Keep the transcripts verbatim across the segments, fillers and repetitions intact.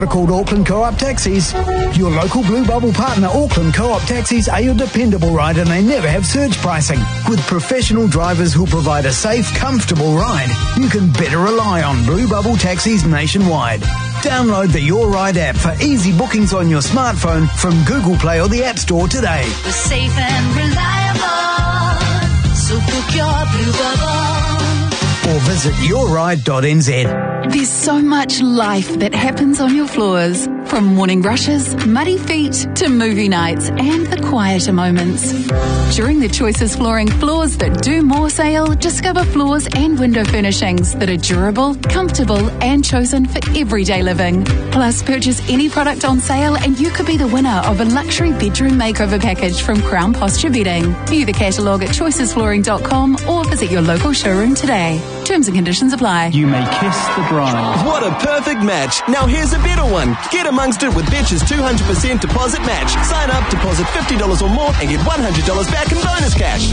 Called Auckland Co-op Taxis. Your local Blue Bubble partner, Auckland Co-op Taxis, are your dependable ride, and they never have surge pricing. With professional drivers who provide a safe, comfortable ride, you can better rely on Blue Bubble Taxis nationwide. Download the Your Ride app for easy bookings on your smartphone from Google Play or the App Store today. We're safe and reliable, so book your Blue Bubble. Or visit your ride dot n z. There's so much life that happens on your floors. From morning rushes, muddy feet, to movie nights and the quieter moments. During the Choices Flooring Floors That Do More sale, discover floors and window furnishings that are durable, comfortable and chosen for everyday living. Plus, purchase any product on sale and you could be the winner of a luxury bedroom makeover package from Crown Posture Bedding. View the catalogue at choices flooring dot com or visit your local showroom today. Terms and conditions apply. You may kiss the bride. What a perfect match. Now here's a better one. Get amongst it with Betch's two hundred percent deposit match. Sign up, deposit fifty dollars or more and get one hundred dollars back in bonus cash.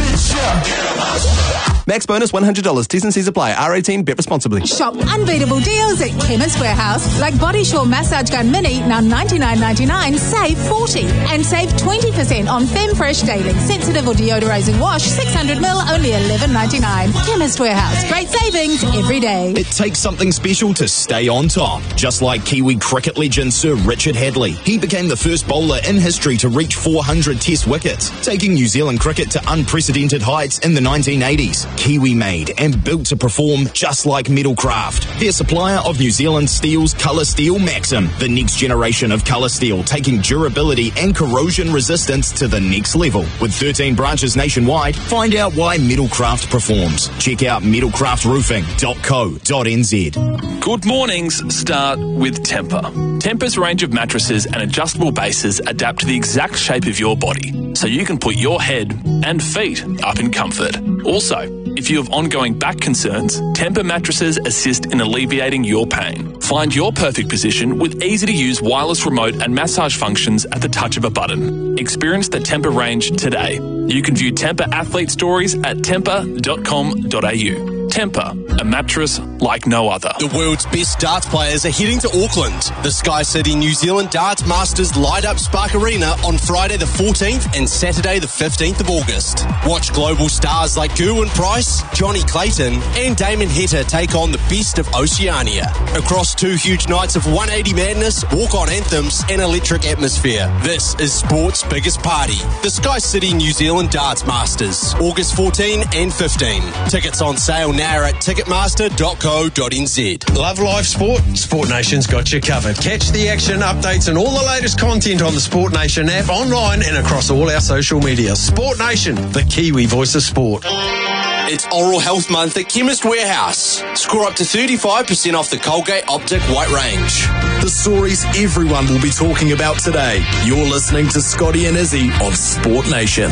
Max bonus one hundred dollars. T's and C's apply. R eighteen. Bet responsibly. Shop unbeatable deals at Chemist Warehouse. Like Body Shore Massage Gun Mini, now ninety-nine ninety-nine, save forty. And save twenty percent on Femfresh Daily Sensitive or Deodorizing Wash, six hundred milliliters, only eleven ninety-nine. Chemist Warehouse. Great savings every day. It takes something special to stay on top. Just like Kiwi cricket legend Sir Richard Hadley. He became the first bowler in history to reach four hundred test wickets, taking New Zealand cricket to unprecedented heights in the nineteen eighties. Kiwi made and built to perform just like Metalcraft. Their supplier of New Zealand Steel's Colour Steel Maxim, the next generation of colour steel, taking durability and corrosion resistance to the next level. With thirteen branches nationwide, find out why Metalcraft performs. Check out metalcraft roofing dot co dot n z. Good mornings start with Temper. Temper's range of mattresses and adjustable bases adapt to the exact shape of your body, so you can put your head and feet up in comfort. Also, if you have ongoing back concerns, Temper mattresses assist in alleviating your pain. Find your perfect position with easy-to-use wireless remote and massage functions at the touch of a button. Experience the Temper range today. You can view Temper athlete stories at temper dot com dot a u. Temper, a mattress like no other. The world's best darts players are heading to Auckland. The Sky City New Zealand Darts Masters light up Spark Arena on Friday the fourteenth and Saturday the fifteenth of August. Watch global stars like Gerwyn Price, Johnny Clayton and Damon Heta take on the best of Oceania. Across two huge nights of one eighty madness, walk-on anthems and electric atmosphere. This is sport's biggest party. The Sky City New Zealand Darts Masters, August fourteenth and fifteenth. Tickets on sale now at ticketmaster dot co dot n z. Love live sport? Sport Nation's got you covered. Catch the action, updates and all the latest content on the Sport Nation app, online and across all our social media. Sport Nation, the Kiwi voice of sport. It's Oral Health Month at Chemist Warehouse. Score up to thirty-five percent off the Colgate Optic White Range. The stories everyone will be talking about today. You're listening to Scotty and Izzy of Sport Nation.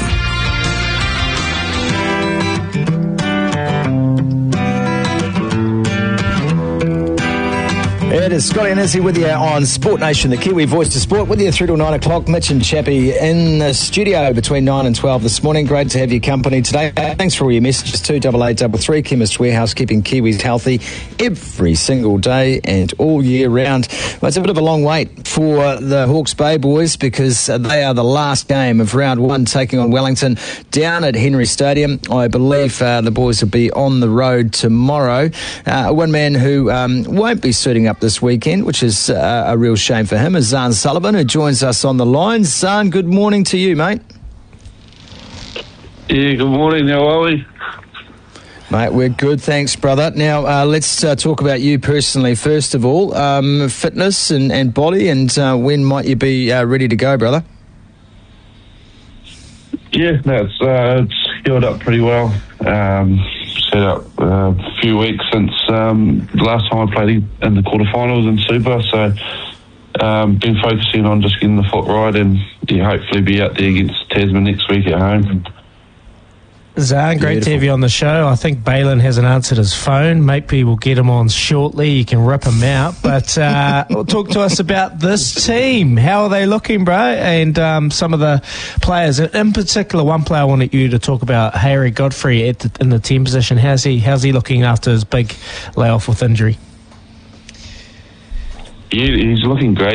It is Scotty and Izzy with you on Sport Nation, the Kiwi voice to sport, with you through till nine o'clock. Mitch and Chappie in the studio between nine and twelve this morning. Great to have your company today. Thanks for all your messages. two eight eight three three, Chemist Warehouse, keeping Kiwis healthy every single day and all year round. Well, it's a bit of a long wait for the Hawke's Bay boys, because they are the last game of round one, taking on Wellington down at Henry Stadium. I believe uh, the boys will be on the road tomorrow. Uh, one man who um, won't be suiting up this weekend, which is uh, a real shame for him, is Zahn Sullivan, who joins us on the line. Zahn, good morning to you, mate. Yeah, good morning. How are we? Mate, we're good, thanks, brother. Now, uh, let's uh, talk about you personally, first of all. Um, fitness and, and body, and uh, when might you be uh, ready to go, brother? Yeah, no, it's, uh, it's healed up pretty well. Um, set up uh, a few weeks since um, the last time I played in the quarterfinals in Super, so um, been focusing on just getting the foot right and yeah, hopefully be out there against Tasman next week at home. Zahn, great Beautiful. to have you on the show. I think Balin hasn't answered his phone. Maybe we'll get him on shortly. You can rip him out. But uh, talk to us about this team. How are they looking, bro? And um, some of the players. In particular, one player I wanted you to talk about, Harry Godfrey at the, in the ten position. How's he, how's he looking after his big layoff with injury? he, he's looking great.